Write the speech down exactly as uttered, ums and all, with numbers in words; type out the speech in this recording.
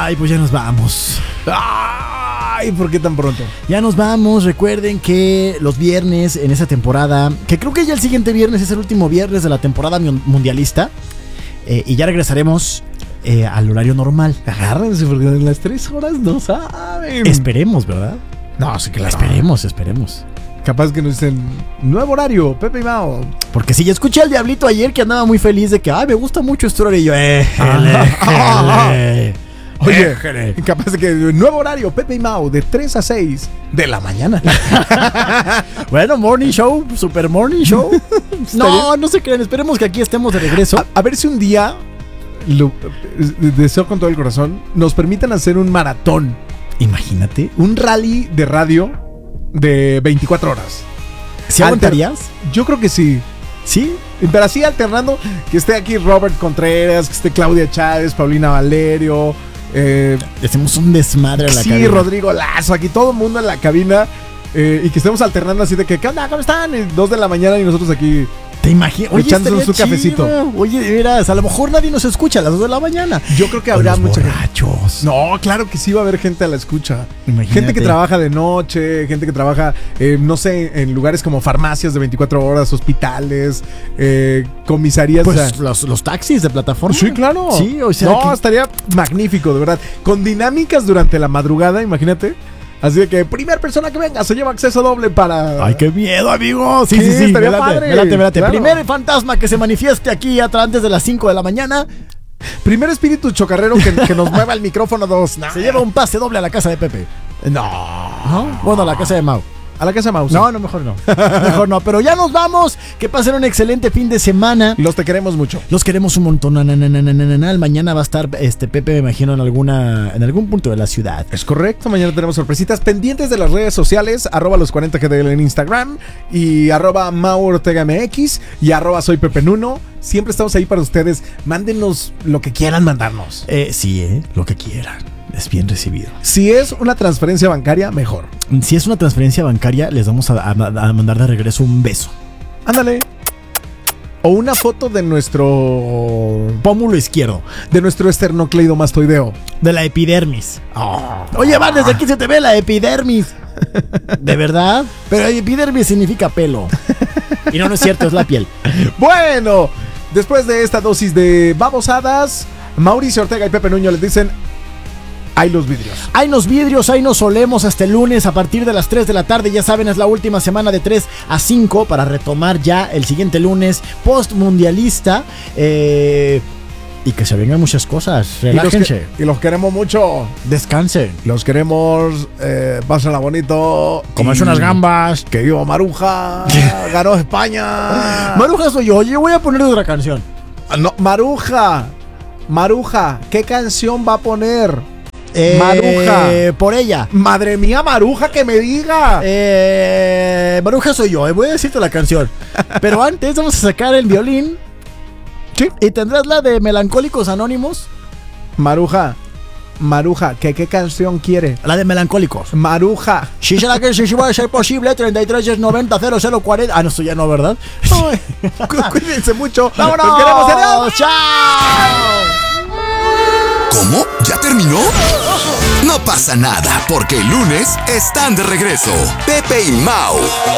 Ay, pues ya nos vamos. Ay, ¿por qué tan pronto? Ya nos vamos. Recuerden que los viernes en esa temporada, que creo que ya el siguiente viernes es el último viernes de la temporada mundialista, eh, y ya regresaremos eh, al horario normal. Agárrense porque en las tres horas no saben. Esperemos, ¿verdad? No, sí, claro. Esperemos, esperemos. Capaz que nos dicen nuevo horario, Pepe y Mao. Porque si ya escuché al Diablito ayer que andaba muy feliz de que, ay, me gusta mucho este horario. Y yo, eh, Ah. jele. Oye, Éjele. capaz de que nuevo horario, Pepe y Mao, de tres a seis de la mañana. Bueno, morning show, super morning show. No, no se crean, esperemos que aquí estemos de regreso. A, a ver si un día, lo deseo con todo el corazón, nos permitan hacer un maratón. Imagínate. Un rally de radio de veinticuatro horas. ¿Sí aguantarías? Alter- Yo creo que sí. ¿Sí? Pero así alternando, que esté aquí Robert Contreras, que esté Claudia Chávez, Paulina Valerio. Eh, Hacemos un desmadre a la sí, cabina. Rodrigo Lazo, aquí todo el mundo en la cabina. Eh, y que estemos alternando así de que, ¿qué onda? ¿Cómo están? Y dos de la mañana y nosotros aquí. ¿Te imaginas? Oye, echándose estaría su cafecito. chido. Oye, verás, a lo mejor nadie nos escucha a las dos de la mañana. Yo creo que O habrá los mucha gente. borrachos. No, claro que sí va a haber gente a la escucha. Imagínate. Gente que trabaja de noche, gente que trabaja, eh, no sé, en lugares como farmacias de veinticuatro horas, hospitales, eh, comisarías. Pues o sea, los, los taxis de plataforma. sí, claro. Sí, o sea. No, que- estaría magnífico, de verdad. Con dinámicas durante la madrugada, imagínate. Así de que, primer persona que venga se lleva acceso doble para. Ay, qué miedo, amigo. Sí, Sí, sí, sí. estaría me late, padre. me late, me late. Claro. Primer fantasma que se manifieste aquí antes de las cinco de la mañana Primer espíritu chocarrero que, que nos mueva el micrófono dos. No. se lleva un pase doble a la casa de Pepe. No. ¿No? Bueno, a la casa de Mau. A la casa Mouse. No, no, mejor no. Mejor no. Pero ya nos vamos. Que pasen un excelente fin de semana. Los te queremos mucho. Los queremos un montón. Na, na, na, na, na, na, na. Mañana va a estar este Pepe, me imagino, en alguna en algún punto de la ciudad. Es correcto, mañana tenemos sorpresitas pendientes de las redes sociales, arroba los cuarenta G D L en Instagram y arroba Mau Ortega M X y arroba soy Pepe Nuno. Siempre estamos ahí para ustedes. Mándenos lo que quieran mandarnos. Eh, sí, eh, lo que quieran. Es bien recibido. Si es una transferencia bancaria, mejor. Si es una transferencia bancaria, les vamos a, a- a mandar de regreso un beso. Ándale. O una foto de nuestro Pómulo izquierdo, de nuestro esternocleidomastoideo. de la epidermis. Oye, Van, desde aquí se te ve la epidermis. ¿De verdad? Pero epidermis significa pelo. Y no, no es cierto, es la piel. Bueno, después de esta dosis de babosadas, Mauricio Ortega y Pepe Nuño les dicen: hay los vidrios. Hay nos vidrios, ahí nos solemos hasta el lunes a partir de las tres de la tarde. Ya saben, es la última semana de tres a cinco para retomar ya el siguiente lunes post-mundialista. Eh, y que se vengan muchas cosas. Y los, Relájense. que- y los queremos mucho. Descansen. Los queremos. Eh, pásenla bonito. Comerse Y unas gambas. Que viva Maruja. Ganó España. Maruja soy yo. Yo voy a poner otra canción. No, Maruja. Maruja. ¿Qué canción va a poner? Eh, Maruja. Por ella. Madre mía, Maruja, que me diga. Eh, Maruja soy yo. eh, Voy a decirte la canción. Pero antes vamos a sacar el violín. Sí. Y tendrás la de Melancólicos Anónimos. Maruja. Maruja, ¿qué, qué canción quiere? La de Melancólicos. Maruja. Si será que si va a ser posible, treinta y tres noventa cero cero cuarenta. Ah, no, esto ya no, ¿verdad? Ay, cu- cuídense mucho. ¡Vámonos! Los queremos. ¡Adiós! ¡Chao! ¿Cómo? ¿Ya terminó? No pasa nada, porque el lunes están de regreso. Pepe y Mau.